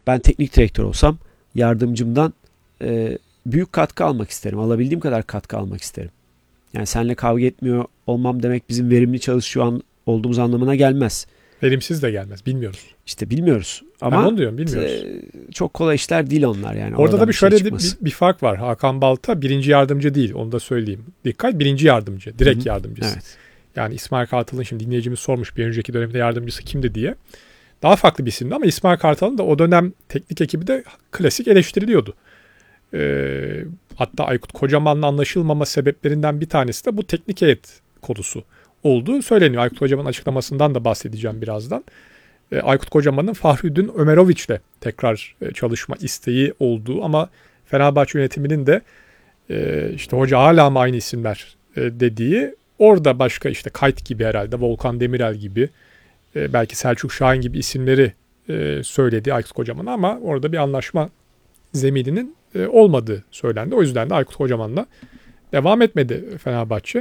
ben teknik direktör olsam yardımcımdan büyük katkı almak isterim. Alabildiğim kadar katkı almak isterim. Yani seninle kavga etmiyor olmam demek bizim verimli çalışıyor olduğumuz anlamına gelmez. Verimsiz de gelmez. Bilmiyoruz. İşte bilmiyoruz. Ama ben onu diyorum, bilmiyoruz. Çok kolay işler değil onlar yani. Orada da şöyle bir fark var. Hakan Balta birinci yardımcı değil. Onu da söyleyeyim. Dikkat, birinci yardımcı. Direkt yardımcısı. Evet. Yani İsmail Kartal'ın, şimdi dinleyicimiz sormuş bir önceki dönemde yardımcısı kimdi diye. Daha farklı bir isimdi ama İsmail Kartal'ın da o dönem teknik ekibi de klasik eleştiriliyordu. Hatta Aykut Kocaman'la anlaşılmama sebeplerinden bir tanesi de bu teknik heyet konusu olduğu söyleniyor. Aykut Kocaman'ın açıklamasından da bahsedeceğim birazdan. Aykut Kocaman'ın Fahrettin Ömeroviç'le tekrar çalışma isteği olduğu ama Fenerbahçe yönetiminin de işte hoca hala mı aynı isimler dediği, orada başka işte Kayt gibi, herhalde Volkan Demirel gibi, belki Selçuk Şahin gibi isimleri söyledi Aykut Kocaman'a ama orada bir anlaşma zemininin olmadığı söylendi. O yüzden de Aykut Kocaman'la devam etmedi Fenerbahçe.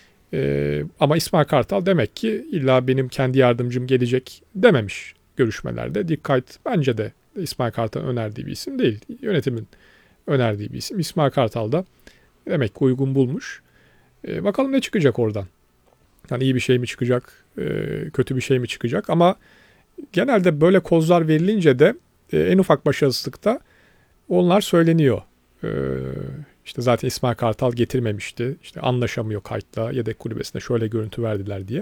Ama İsmail Kartal demek ki illa benim kendi yardımcım gelecek dememiş görüşmelerde. Dikkat, bence de İsmail Kartal'ın önerdiği bir isim değil. Yönetimin önerdiği bir isim. İsmail Kartal da demek ki uygun bulmuş. Bakalım ne çıkacak oradan. Yani iyi bir şey mi çıkacak, kötü bir şey mi çıkacak, ama genelde böyle kozlar verilince de en ufak başarısızlıkta onlar söyleniyor. İşte zaten İsmail Kartal getirmemişti. İşte anlaşamıyor Kayt'la, yedek kulübesine şöyle görüntü verdiler diye.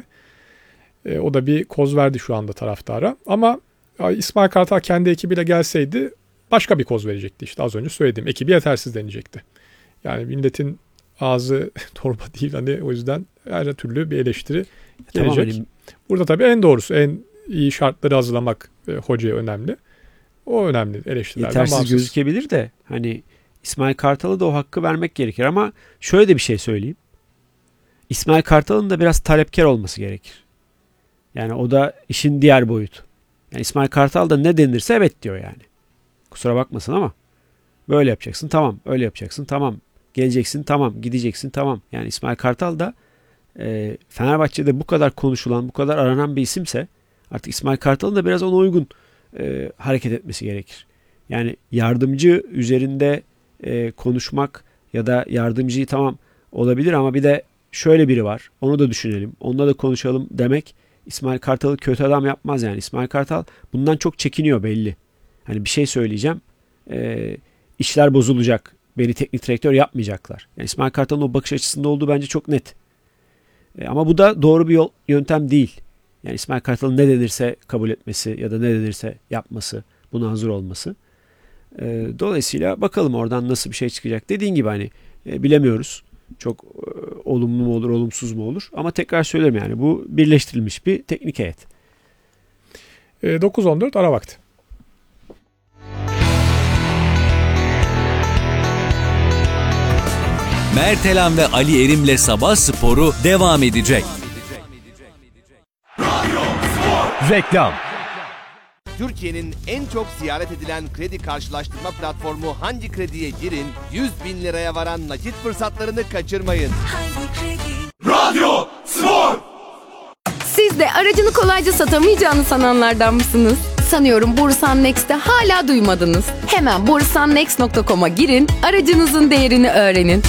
O da bir koz verdi şu anda taraftara. Ama İsmail Kartal kendi ekibiyle gelseydi başka bir koz verecekti. İşte az önce söylediğim, ekibi yetersiz denecekti. Yani milletin ağzı torba değil, hani o yüzden her türlü bir eleştiri gelecek. Tamam. Burada tabii en doğrusu, en iyi şartları hazırlamak hocaya önemli. O önemli, eleştirilerden yetersiz bağımsız. Gözükebilir de hani İsmail Kartal'a da o hakkı vermek gerekir, ama şöyle de bir şey söyleyeyim. İsmail Kartal'ın da biraz talepkar olması gerekir. Yani o da işin diğer boyutu. Yani İsmail Kartal da ne denirse evet diyor yani. Kusura bakmasın ama böyle yapacaksın, tamam. Öyle yapacaksın, tamam. Geleceksin, tamam. Gideceksin, tamam. Yani İsmail Kartal da Fenerbahçe'de bu kadar konuşulan, bu kadar aranan bir isimse artık İsmail Kartal'ın da biraz ona uygun hareket etmesi gerekir. Yani yardımcı üzerinde konuşmak ya da yardımcıyı tamam olabilir ama bir de şöyle biri var. Onu da düşünelim. Onunla da konuşalım demek İsmail Kartal'ı kötü adam yapmaz yani. İsmail Kartal bundan çok çekiniyor belli. Hani bir şey söyleyeceğim. İşler bozulacak. Beni teknik direktör yapmayacaklar. Yani İsmail Kartal'ın o bakış açısında olduğu bence çok net. Ama bu da doğru bir yöntem değil. Yani İsmail Kartal'ın ne denirse kabul etmesi ya da ne denirse yapması, buna hazır olması. Dolayısıyla bakalım oradan nasıl bir şey çıkacak. Dediğin gibi hani bilemiyoruz. Çok olumlu mu olur, olumsuz mu olur. Ama tekrar söylerim yani bu birleştirilmiş bir teknik heyet. 9-14 ara vakti. Mertelan ve Ali Erim'le Sabah Sporu devam edecek. Reklam. Türkiye'nin en çok ziyaret edilen kredi karşılaştırma platformu Hangi Kredi'ye girin, 100.000 liraya varan nakit fırsatlarını kaçırmayın. Radyo Spor. Siz de aracını kolayca satamayacağını sananlardan mısınız? Sanıyorum Borusan Next'te hala duymadınız. Hemen borusannext.com'a girin, aracınızın değerini öğrenin.